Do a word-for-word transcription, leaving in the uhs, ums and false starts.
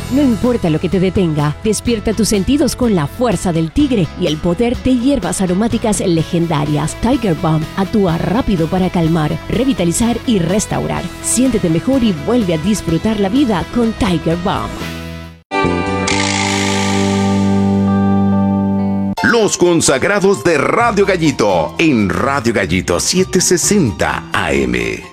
No importa lo que te detenga, despierta tus sentidos con la fuerza del tigre y el poder de hierbas aromáticas legendarias. Tiger Balm actúa rápido para calmar, revitalizar y restaurar. Siéntete mejor y vuelve a disfrutar la vida con Tiger Balm. Los consagrados de Radio Gallito en Radio Gallito setecientos sesenta A M.